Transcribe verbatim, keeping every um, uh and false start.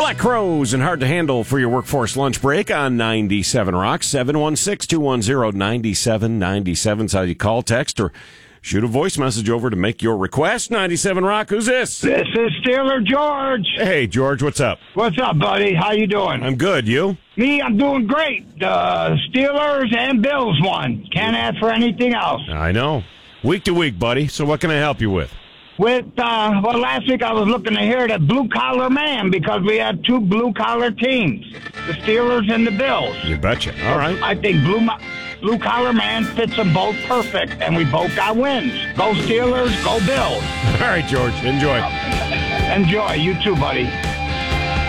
Black Crows and Hard to Handle for your workforce lunch break on ninety-seven Rock. seven one six, two one zero, nine seven nine seven is how you call, text, or shoot a voice message over to make your request. ninety-seven Rock, who's this? This is Steeler George. Hey, George, what's up? What's up, buddy? How you doing? I'm good. You? Me, I'm doing great. The Steelers and Bills won. Can't ask for anything else. I know. Week to week, buddy. So what can I help you with? With, uh, well, last week I was looking to hear the blue-collar man because we had two blue-collar teams, the Steelers and the Bills. You betcha. All right. I think blue blue-collar man fits them both perfect, and we both got wins. Go Steelers, go Bills. All right, George. Enjoy. Enjoy. You too, buddy.